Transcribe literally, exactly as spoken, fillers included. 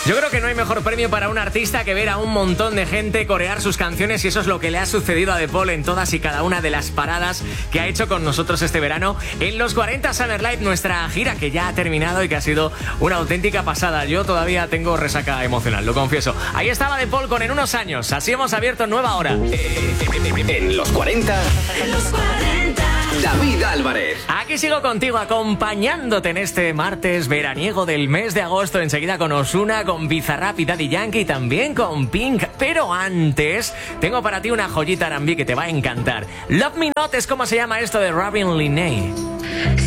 Yo creo que no hay mejor premio para un artista que ver a un montón de gente corear sus canciones, y eso es lo que le ha sucedido a De Paul en todas y cada una de las paradas que ha hecho con nosotros este verano en los cuarenta Summer Live, nuestra gira que ya ha terminado y que ha sido una auténtica pasada. Yo todavía tengo resaca emocional, lo confieso. Ahí estaba De Paul con En unos años. Así hemos abierto nueva hora. En los cuarenta, En los cuarenta. David Álvarez. Aquí sigo contigo acompañándote en este martes veraniego del mes de agosto. Enseguida con Ozuna, con Bizarrap y Daddy Yankee, y también con Pink. Pero antes tengo para ti una joyita R and B que te va a encantar. Love Me Not es como se llama esto de Robin Linnae.